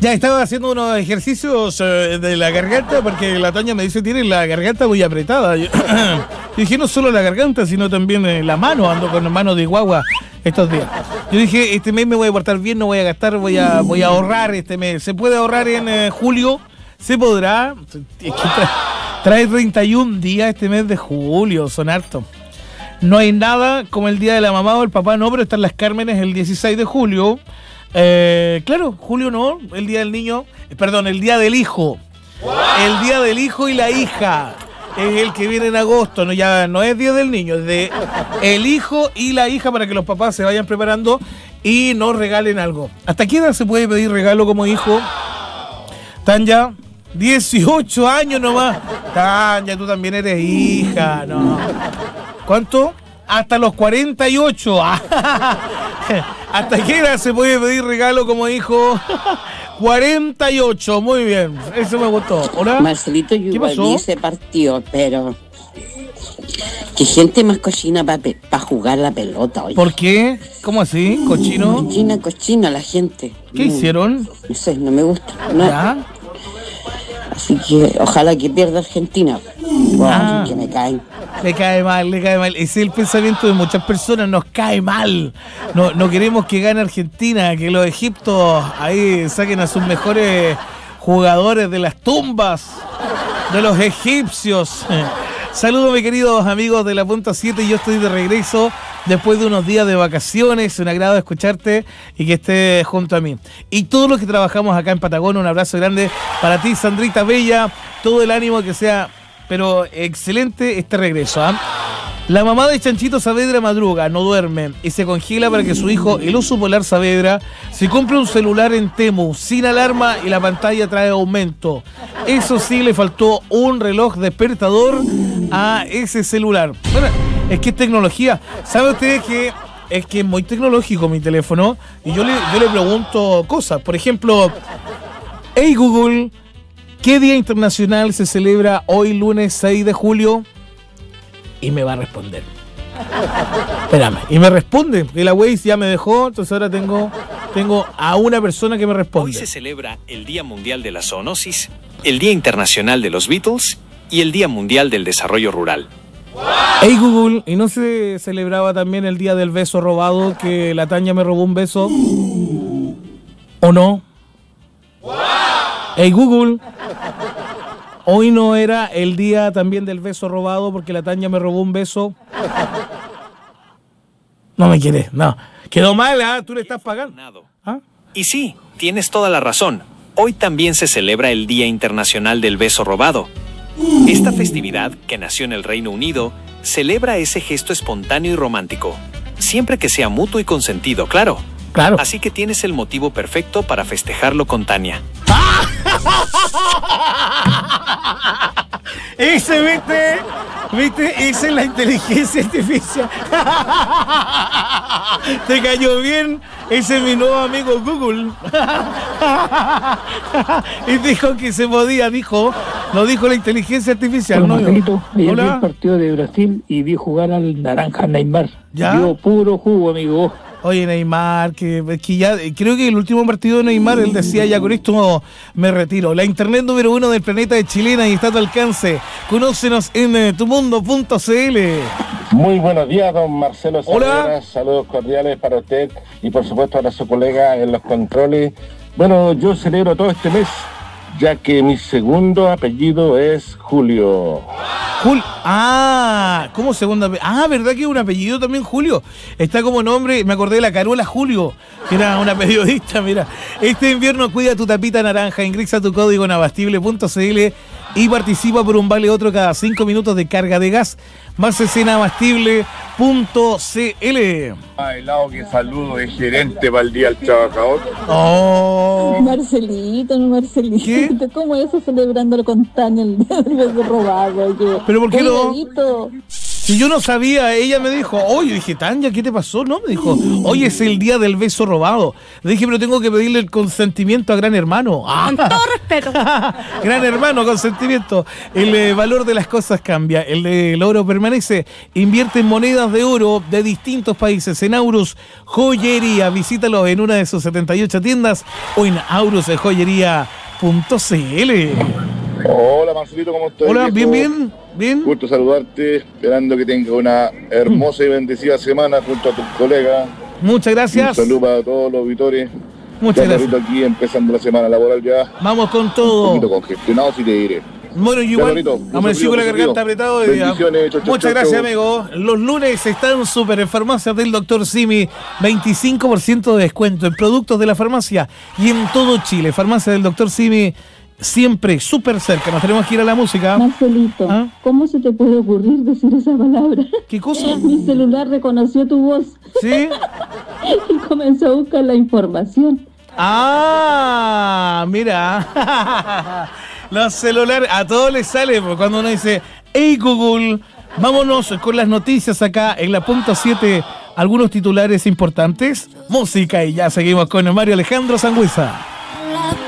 Ya estaba haciendo unos ejercicios de la garganta porque la Toña me dice tiene la garganta muy apretada. Yo dije no solo la garganta, sino también la mano, ando con mano de guagua estos días. Yo dije, este mes me voy a portar bien, no voy a gastar, voy a ahorrar este mes. ¿Se puede ahorrar en julio? ¿Se podrá? Es que trae 31 días este mes de julio, son hartos. No hay nada como el día de la mamá o el papá, no, pero están las Cármenes el 16 de julio. Claro, julio no, el día del niño, perdón, el día del hijo. El día del hijo y la hija. Es el que viene en agosto, no, ya no es día del niño, es de el hijo y la hija para que los papás se vayan preparando y nos regalen algo. ¿Hasta qué edad se puede pedir regalo como hijo? Tanya, 18 años nomás. Tanya, tú también eres hija, no. ¿Cuánto? Hasta los 48. ¿Hasta qué edad se puede pedir regalo como hijo? 48, muy bien. Eso me gustó. ¿Hola? Marcelito, yo igual vi ese partido, pero qué gente más cochina para jugar la pelota hoy. ¿Por qué? ¿Cómo así? ¿Cochino? Cochina la gente. ¿Qué hicieron? No sé, no me gusta. No. ¿Ya? Así que ojalá que pierda Argentina. Wow, que me caen. Le cae mal, le cae mal. Ese es el pensamiento de muchas personas, nos cae mal. No queremos que gane Argentina, que los egiptos ahí saquen a sus mejores jugadores de las tumbas de los egipcios. Saludos, mis queridos amigos de La Punta 7, yo estoy de regreso después de unos días de vacaciones. Un agrado escucharte y que estés junto a mí. Y todos los que trabajamos acá en Patagonia, un abrazo grande para ti, Sandrita Bella. Todo el ánimo que sea, pero excelente este regreso. La mamá de Chanchito Saavedra madruga, no duerme y se congela para que su hijo, el oso polar Saavedra, se compre un celular en Temu, sin alarma y la pantalla trae aumento. Eso sí, le faltó un reloj despertador a ese celular. Bueno, es que es tecnología. ¿Sabe usted que es muy tecnológico mi teléfono? Y yo le pregunto cosas. Por ejemplo, hey Google, ¿qué día internacional se celebra hoy lunes 6 de julio? Y me va a responder. Espérame. Y me responde. Y la Waze ya me dejó, entonces ahora tengo a una persona que me responde. Hoy se celebra el Día Mundial de la Zoonosis, el Día Internacional de los Beatles y el Día Mundial del Desarrollo Rural. Hey Google, ¿y no se celebraba también el Día del Beso Robado, que la Tanya me robó un beso? ¿O no? Hey Google, ¿hoy no era el día también del beso robado porque la Tanya me robó un beso? No me quieres, no. Quedó mal, ¿ah? Tú le estás pagando. ¿Ah? Y sí, tienes toda la razón. Hoy también se celebra el Día Internacional del Beso Robado. Esta festividad, que nació en el Reino Unido, celebra ese gesto espontáneo y romántico, siempre que sea mutuo y consentido, claro. Claro. Así que tienes el motivo perfecto para festejarlo con Tania. Ese, ¿viste? Esa es la inteligencia artificial. ¿Te cayó bien? Ese es mi nuevo amigo Google. Y dijo que se podía, lo dijo la inteligencia artificial. Bueno, ¿no? Marcelito, ayer vi Hola. el partido de Brasil y vi jugar al naranja Neymar. ¿Ya? Dio puro jugo, amigo. Oye, Neymar, que ya creo que el último partido de Neymar, él decía, ya con esto me retiro. La internet número 1 del planeta de Chilena y está a tu alcance. Conócenos en tumundo.cl. Muy buenos días, don Marcelo Saavedra. Hola. Saludos cordiales para usted y por supuesto para su colega en los controles. Bueno, yo celebro todo este mes, ya que mi segundo apellido es Julio. ¿Cómo segundo apellido? ¿Verdad que es un apellido también Julio? Está como nombre, me acordé de la Carola Julio, que era una periodista, mira. Este invierno cuida tu tapita naranja, ingresa tu código en abastible.cl y participa por un vale otro cada 5 minutos de carga de gas. Más en abastible.cl. Bailado, que saludo de gerente para el Día del Trabajador. Oh. Marcelito, ¿Qué? ¿Cómo eso celebrándolo con Tania el día del beso robado? ¿Pero por qué no? Dedito. Si yo no sabía, ella me dijo, oye, dije, Tanya, ¿qué te pasó? No, me dijo, hoy es el día del beso robado. Le dije, pero tengo que pedirle el consentimiento a Gran Hermano. Con todo respeto. Gran Hermano, consentimiento. El valor de las cosas cambia, el oro permanece. Invierte en monedas de oro de distintos países, en Aurus Joyería. Visítalo en una de sus 78 tiendas o en aurusjoyería.cl. Hola Marcelito, ¿cómo estás? Hola, bien. Gusto saludarte, esperando que tengas una hermosa y bendecida semana junto a tus colegas. Muchas gracias. Un saludo para todos los auditores. Muchas gracias. Aquí empezando la semana laboral ya. Vamos con todo. Un poquito congestionado, si te diré. Bueno, igual amanecí con la garganta apretada de día. Muchas gracias, amigo. Los lunes están súper en farmacias del Dr. Simi. 25% de descuento en productos de la farmacia y en todo Chile. Farmacia del Dr. Simi, siempre súper cerca. Nos tenemos que ir a la música. Marcelito, ¿cómo se te puede ocurrir decir esa palabra? ¿Qué cosa? Mi celular reconoció tu voz. ¿Sí? Y comenzó a buscar la información. Ah, mira. Los celulares, a todos les sale cuando uno dice, hey Google, vámonos con las noticias acá en la punto 7, algunos titulares importantes, música y ya seguimos con Mario Alejandro Sangüesa.